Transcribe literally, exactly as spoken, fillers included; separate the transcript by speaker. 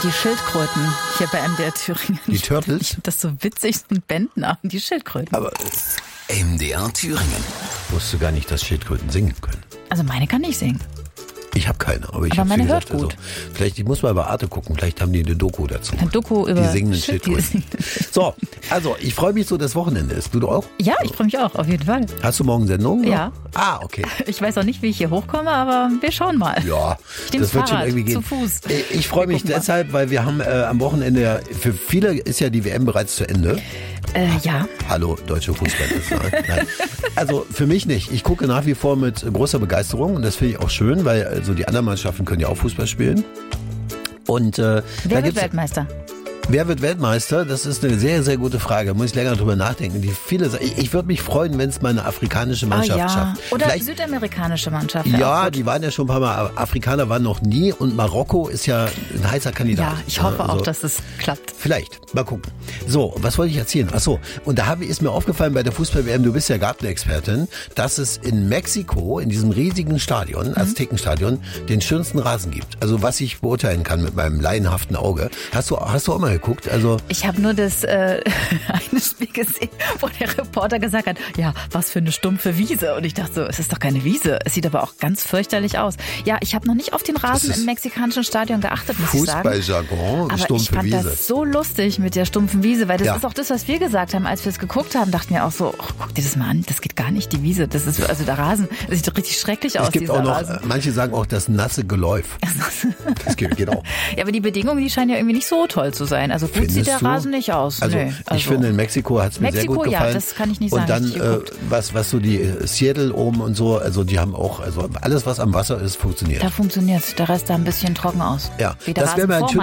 Speaker 1: Die Schildkröten hier bei M D R Thüringen.
Speaker 2: Die Turtles?
Speaker 1: Ich finde das so witzig, so ein Bandnamen, die Schildkröten.
Speaker 2: Aber
Speaker 3: M D R Thüringen.
Speaker 2: wusste gar nicht, dass Schildkröten singen können.
Speaker 1: Also meine kann nicht singen.
Speaker 2: Ich habe keine, aber ich
Speaker 1: Aber
Speaker 2: habe
Speaker 1: meine
Speaker 2: gesagt,
Speaker 1: hört gut.
Speaker 2: Also, vielleicht, ich muss mal bei Arte gucken, vielleicht haben die eine Doku dazu.
Speaker 1: Ein Doku über
Speaker 2: die singenden
Speaker 1: Schild-
Speaker 2: Schildkröten. So, also ich freue mich so, das Wochenende ist. Du auch?
Speaker 1: Ja, ich freue mich auch, auf jeden Fall.
Speaker 2: Hast du morgen Sendung?
Speaker 1: Ja.
Speaker 2: Ah, okay.
Speaker 1: Ich weiß auch nicht, wie ich hier hochkomme, aber wir schauen mal.
Speaker 2: Ja,
Speaker 1: Ich nehm's
Speaker 2: das wird schon
Speaker 1: Fahrrad,
Speaker 2: irgendwie gehen.
Speaker 1: zu Fuß.
Speaker 2: Ich, ich freue
Speaker 1: Wir
Speaker 2: mich
Speaker 1: gucken mal.
Speaker 2: deshalb, weil wir haben äh, am Wochenende, für viele ist ja die W M bereits zu Ende.
Speaker 1: Äh, ja.
Speaker 2: Hallo, deutsche Fußballnationalmannschaft. Nein. Also für mich nicht. Ich gucke nach wie vor mit großer Begeisterung und das finde ich auch schön, weil also die anderen Mannschaften können ja auch Fußball spielen. Und äh, da
Speaker 1: Wer wird
Speaker 2: gibt's,
Speaker 1: Weltmeister?
Speaker 2: wer wird Weltmeister? Das ist eine sehr, sehr gute Frage. Muss ich länger drüber nachdenken. Die viele, ich, ich würde mich freuen, wenn es mal eine afrikanische Mannschaft
Speaker 1: Ah, ja.
Speaker 2: schafft.
Speaker 1: Oder
Speaker 2: Vielleicht,
Speaker 1: südamerikanische Mannschaft. wär auch
Speaker 2: ja,
Speaker 1: gut.
Speaker 2: die waren ja schon ein paar Mal. Afrikaner waren noch nie und Marokko ist ja ein heißer Kandidat.
Speaker 1: Ja, ich hoffe
Speaker 2: Also,
Speaker 1: auch, dass es klappt.
Speaker 2: Vielleicht, mal gucken. So, was wollte ich erzählen? Ach so, und da habe, ist mir aufgefallen bei der Fußball-W M, du bist ja Gartenexpertin, dass es in Mexiko, in diesem riesigen Stadion,
Speaker 1: Mhm.
Speaker 2: Aztekenstadion, den schönsten Rasen gibt. Also was ich beurteilen kann mit meinem laienhaften Auge. Hast du, hast du auch mal geguckt? Also
Speaker 1: Ich habe nur das äh, eine Spiel gesehen, wo der Reporter gesagt hat, ja, was für eine stumpfe Wiese. Und ich dachte so, es ist doch keine Wiese. Es sieht aber auch ganz fürchterlich aus. Ja, ich habe noch nicht auf den Rasen
Speaker 2: Das ist
Speaker 1: im mexikanischen Stadion geachtet, muss ich sagen.
Speaker 2: Fußballjargon,
Speaker 1: Aber ich
Speaker 2: stumpfe
Speaker 1: fand
Speaker 2: Wiese.
Speaker 1: das so lustig mit der stumpfen Wiese, weil das
Speaker 2: Ja.
Speaker 1: ist auch das, was wir gesagt haben, als wir es geguckt haben, dachten wir auch so, oh, guck dir das mal an, das geht gar nicht, die Wiese. Das ist, also der Rasen, das sieht doch richtig schrecklich aus,
Speaker 2: Es gibt
Speaker 1: dieser
Speaker 2: auch noch,
Speaker 1: Rasen.
Speaker 2: manche sagen auch das nasse Geläuf. Das geht, geht auch.
Speaker 1: Ja, aber die Bedingungen, die scheinen ja irgendwie nicht so toll zu sein. Also gut
Speaker 2: Findest
Speaker 1: sieht der
Speaker 2: du?
Speaker 1: Rasen nicht aus.
Speaker 2: Also,
Speaker 1: Nee,
Speaker 2: ich finde, in Mexiko hat es mir
Speaker 1: Mexiko,
Speaker 2: sehr gut
Speaker 1: ja,
Speaker 2: gefallen.
Speaker 1: das kann ich nicht
Speaker 2: und
Speaker 1: sagen,
Speaker 2: dann,
Speaker 1: ich hab
Speaker 2: äh,
Speaker 1: geguckt.
Speaker 2: was, was so die äh, Seattle oben und so, also die haben auch, also alles, was am Wasser ist, funktioniert.
Speaker 1: Da funktioniert der Rest sah ein bisschen trocken aus.
Speaker 2: Ja,
Speaker 1: Wie der
Speaker 2: das wäre
Speaker 1: Rasen
Speaker 2: mal ein
Speaker 1: vor
Speaker 2: schönes